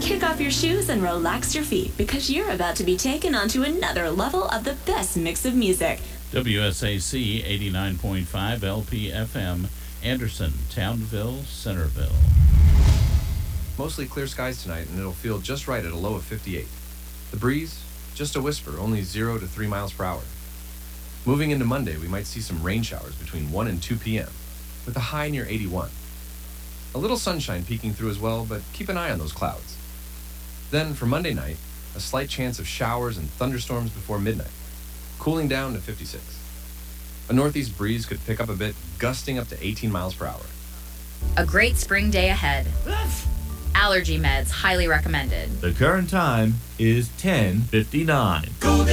Kick off your shoes and relax your feet because you're about to be taken onto another level of the best mix of music. WSAC 89.5 LPFM, Anderson, Townville, Centerville. Mostly clear skies tonight, and it'll feel just right at a low of 58. The breeze, just a whisper, only 0 to 3 miles per hour. Moving into Monday, we might see some rain showers between 1 and 2 p.m., with a high near 81. A little sunshine peeking through as well, but keep an eye on those clouds. Then, for Monday night, a slight chance of showers and thunderstorms before midnight, cooling down to 56. A northeast breeze could pick up a bit, gusting up to 18 miles per hour. A great spring day ahead. Allergy meds highly recommended. The current time is 10:59.